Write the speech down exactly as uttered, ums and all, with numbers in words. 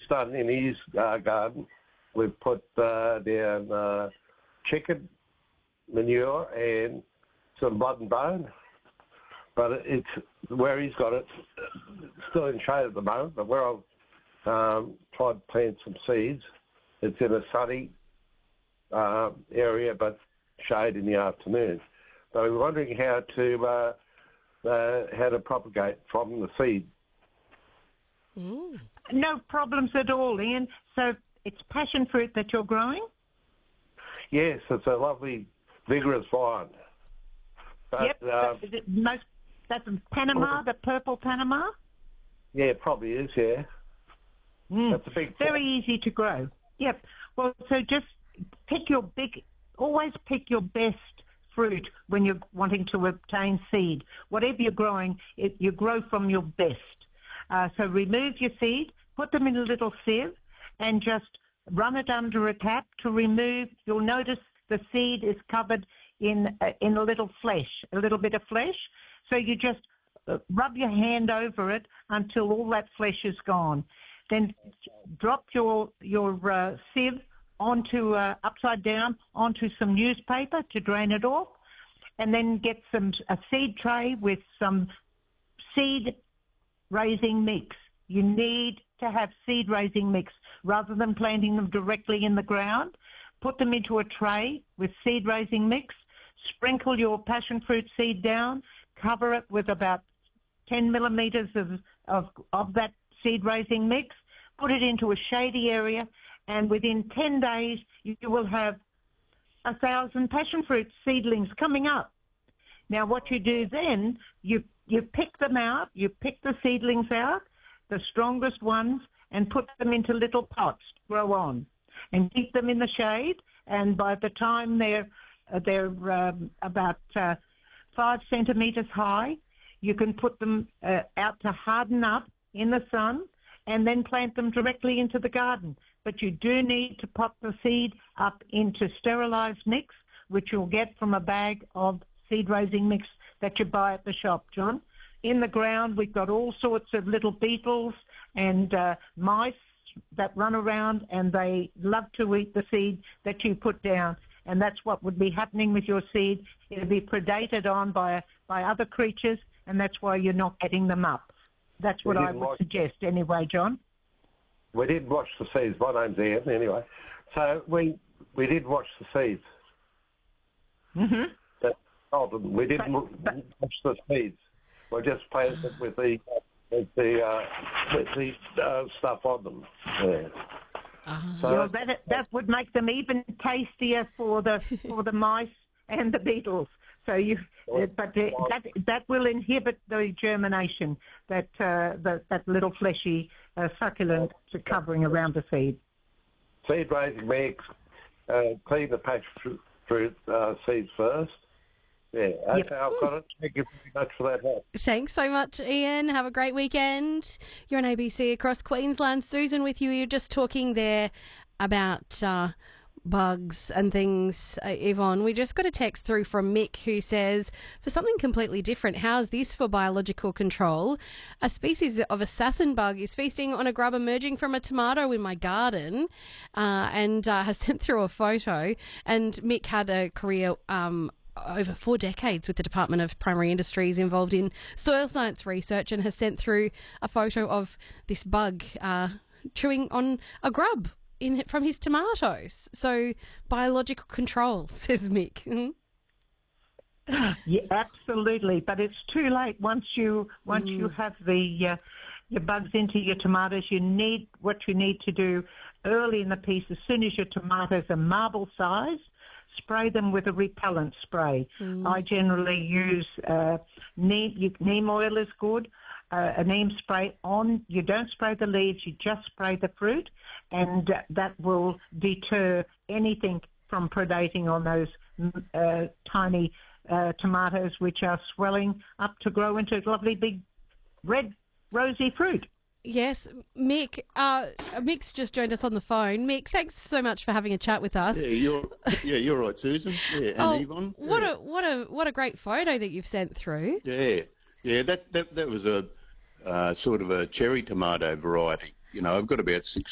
done in his uh, garden, we've put uh, down uh, chicken manure and some blood and bone. But it's where he's got it, still in shade at the moment, but where I've um, tried to plant some seeds, it's in a sunny uh, area, but shade in the afternoon. So we're wondering how to uh, uh, how to propagate from the seed. Mm. No problems at all, Ian. So it's passion fruit that you're growing? Yes, it's a lovely, vigorous vine. But, yep. Uh, is it most, that's Panama, the purple Panama? Yeah, it probably is, yeah. Mm. That's a big Very plant. easy to grow. Yep. Well, so just pick your big, always pick your best fruit when you're wanting to obtain seed. Whatever you're growing, it, you grow from your best. Uh, so remove your seed, put them in a little sieve, and just run it under a tap to remove. You'll notice the seed is covered in uh, in a little flesh, a little bit of flesh. So you just uh, rub your hand over it until all that flesh is gone. Then drop your your uh, sieve onto uh, upside down onto some newspaper to drain it off, and then get some a seed tray with some seed raising mix. You need to have seed raising mix rather than planting them directly in the ground. Put them into a tray with seed raising mix. Sprinkle your passion fruit seed down. Cover it with about ten millimetres of, of, of that seed raising mix. Put it into a shady area, and within ten days you will have a thousand passion fruit seedlings coming up. Now what you do then, you you pick them out, you pick the seedlings out, the strongest ones, and put them into little pots to grow on, and keep them in the shade. And by the time they're uh, they're um, about uh, five centimetres high, you can put them uh, out to harden up in the sun, and then plant them directly into the garden. But you do need to pop the seed up into sterilised mix, which you'll get from a bag of seed raising mix that you buy at the shop, John. In the ground, we've got all sorts of little beetles and uh, mice that run around, and they love to eat the seed that you put down. And that's what would be happening with your seed. It'll be predated on by by other creatures, and that's why you're not getting them up. That's what I would watch, suggest anyway, John. We did watch the seeds. My name's Ian, anyway. So we we did watch the seeds. Mm-hmm. That, oh, we didn't but, but, watch the seeds. We just planted it with the with the uh, with the uh, stuff on them. Yeah. Uh-huh. So well, that that would make them even tastier for the for the mice and the beetles. So you, uh, but uh, that that will inhibit the germination. That uh, the, that little fleshy uh, succulent covering around the seed. Seed raising mix. Uh, clean the passion fruit, fruit uh, seeds first. Yeah, okay, yep. I've got it. Thank you very much for that help. Thanks so much, Ian. Have a great weekend. You're on A B C across Queensland. Susan with you. You're just talking there about uh, bugs and things, uh, Yvonne. We just got a text through from Mick who says, for something completely different, how's this for biological control? A species of assassin bug is feasting on a grub emerging from a tomato in my garden, uh, and uh, has sent through a photo. And Mick had a career um over four decades with the Department of Primary Industries involved in soil science research, and has sent through a photo of this bug uh, chewing on a grub in from his tomatoes. So biological control, says Mick. Mm-hmm. Yeah, absolutely. But it's too late once you once mm. you have the uh, your bugs into your tomatoes. You need what you need to do early in the piece. As soon as your tomatoes are marble size, spray them with a repellent spray. Mm. I generally use uh, neem, neem oil is good. Uh, a neem spray on. You don't spray the leaves, you just spray the fruit, and uh, that will deter anything from predating on those uh, tiny uh, tomatoes, which are swelling up to grow into lovely big red rosy fruit. Yes, Mick. Uh, Mick's just joined us on the phone. Mick, thanks so much for having a chat with us. Yeah, you're yeah, you're right, Susan. Yeah, and oh, Yvonne. What yeah. a what a what a great photo that you've sent through. Yeah, yeah. That that that was a uh, sort of a cherry tomato variety. You know, I've got about six